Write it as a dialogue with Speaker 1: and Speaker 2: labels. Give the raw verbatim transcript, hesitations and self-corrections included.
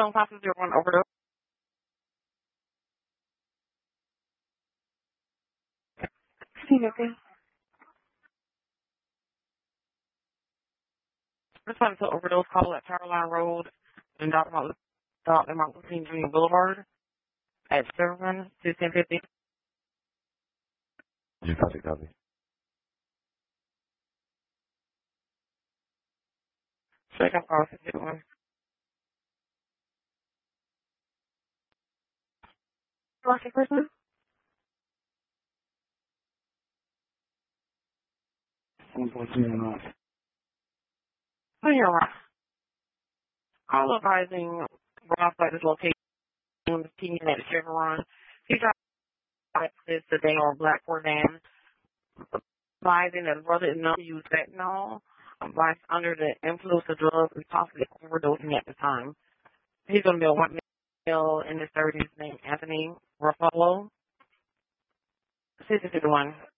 Speaker 1: Stone Passes zero one overdose. Okay. This one's an overdose call at Caroline Road and Doctor Martin, Doctor Martin Luther King Junior Boulevard at seven fifteen fifty.
Speaker 2: You copy, copy.
Speaker 1: Second call fifty-one. Lucky person?
Speaker 2: Unfortunately,
Speaker 1: Oh, you're right. Call advising Ross at his location was teaming at the Chevron. He tried to access the day on Black Fordan, advising that his brother is known to use fentanyl, advice under the influence of drugs and possibly overdosing at the time. He's going to be a white male in his thirties named Anthony Ruffalo. sixty-one.